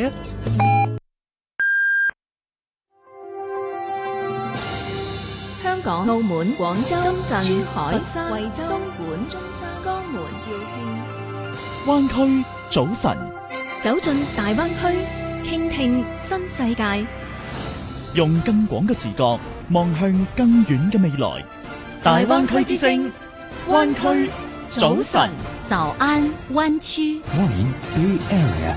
啊！ 香港、澳門、廣州、深圳、珠海、佛山、惠州、東莞、中山、江門、肇慶。 灣區早晨， 走進大灣區，傾聽新世界， 用更廣嘅視角望向更遠嘅未來。大灣區之聲，灣區早晨， 早安灣區。 Morning Bay Area。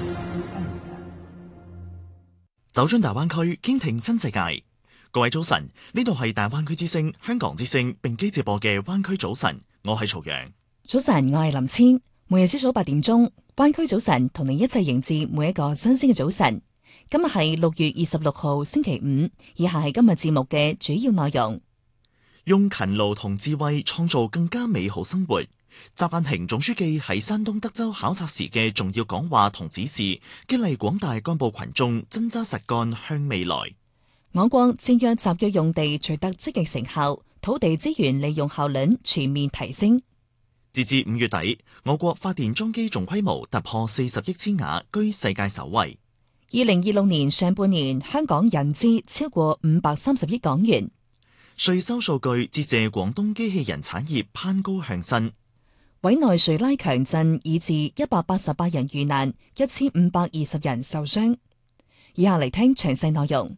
走進大灣區，傾聽新世界。各位早晨，呢度係大灣區之聲、香港之聲並機直播嘅灣區早晨，我係曹陽。 早晨，我係林千。每日朝早8點鐘，灣區早晨同你一齊迎接每一個新鮮嘅早晨。今日係6月26號星期五，以下係今日節目嘅主要內容。 用勤勞同智慧創造更加美好生活。習近平總書記喺山東德州考察時嘅重要講話同指示，激勵廣大幹部群眾真揸實幹向未來。 我國正約集約用地取得積極成效，土地資源利用效率全面提升。 截至5月底，我國發電裝機總規模突破40億千瓦，居世界首位。 2026年上半年，香港引資超過530億港元。 稅收數據折射廣東機器人產業攀高向新。 委內瑞拉強震以致188人遇難，1520人受傷。以下嚟聽詳細內容。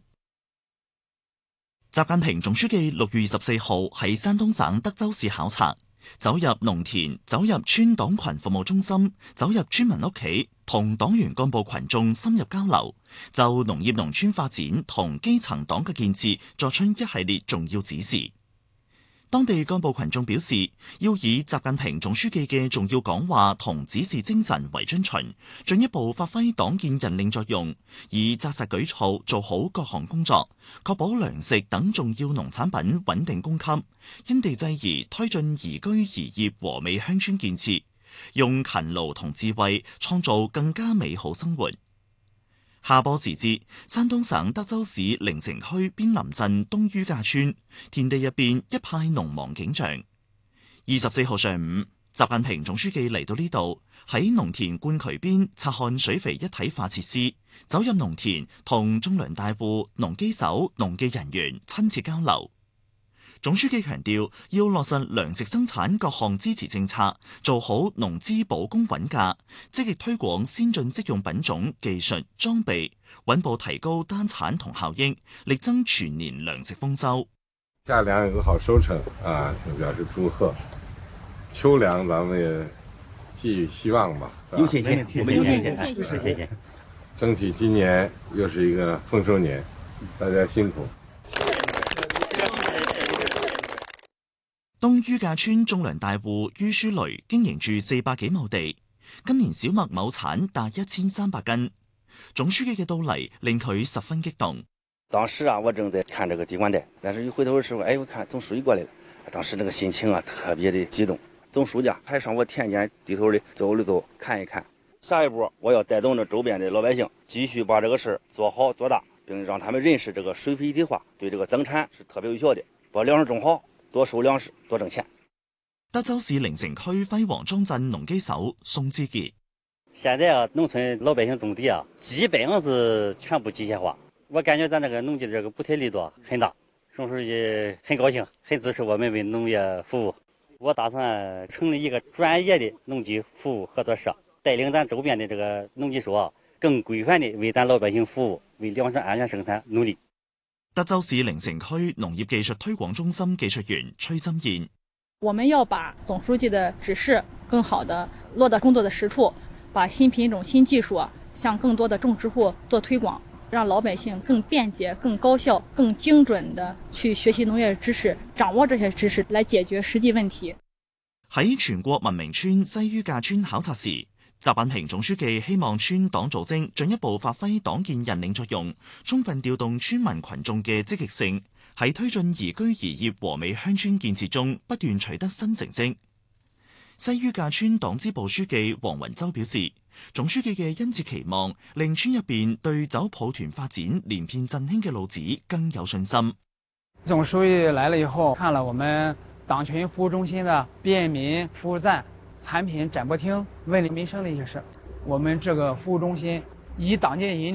習近平總書記6月24號喺山東省德州市考察，走入農田，走入村黨群服務中心，走入村民屋企，同黨員幹部群眾深入交流，就農業農村發展同基層黨嘅建設作出一系列重要指示。當地幹部群眾表示，要以習近平總書記嘅重要講話同指示精神為遵循，進一步發揮黨建引領作用，以紮實舉措做好各項工作，確保糧食等重要農產品穩定供給，因地制宜推進宜居宜業和美鄉村建設，用勤勞同智慧創造更加美好生活。下播時節，山東省德州市靈城區邊林鎮東于架村田地入邊一派農忙景象。24號上午，習近平總書記嚟到呢度，喺農田灌渠邊察看水肥一體化設施，走入農田同種糧大戶、農機手、農技人員親切交流。總書記強調，要落實糧食生產各項支持政策，做好農資保供穩價，積極推廣先進適用品種、技術、裝備，穩步提高單產同效益，力爭全年糧食豐收。 夏糧有個好收成啊，表示祝賀。秋糧咱們也寄予希望吧。 有信心，我們有信心，有信心。 爭取今年又是一個豐收年，大家辛苦。 東于架村種糧大戶于書雷經營住400幾畝地，今年小麥畝產達1300斤。總書記嘅到嚟令佢十分激動。 當時啊，我正在看這個地管帶，但是一回頭的時候，我看總書記過來了，當時那個心情啊特別的激動。總書記還上我田間低頭的走了走，看一看。下一步我要帶動着周邊的老百姓，繼續把這個事做好做大，並讓他們認識這個水肥一體化對這個增產是特別有效的，把糧食種好。多收糧食，多掙錢。 德州市靈城區輝煌莊鎮農機手宋志傑： 現在啊，農村老百姓種地啊，基本上是全部機械化。我感覺咱那個農機的這個補貼力度很大，總書記很高興，很支持我們為農業服務。我打算成立一個專業的農機服務合作社，帶領咱周邊的這個農機手啊，更規範的為咱老百姓服務，為糧食安全生產努力。 德州市靈城區農業技術推廣中心技術員崔心燕： 我們要把總書記的指示更好的落到工作的實處，把新品種、新技術向更多的種植戶做推廣，讓老百姓更便捷、更高效、更精準的去學習農業知識，掌握這些知識來解決實際問題。 喺全國文明村西于架村考察時，習近平總書記希望村黨組織進一步發揮黨建引領作用，充分調動村民群眾嘅積極性，喺推進宜居宜業和美鄉村建設中不斷取得新成績。西于架村黨支部書記黃雲洲表示，總書記嘅殷切期望令村入邊對走抱團發展連片振興嘅路子更有信心。 總書記來了以後，看了我們黨群服務中心的便民服務站、產品展播廳、問理民生的一些事。我們這個服務中心以黨建引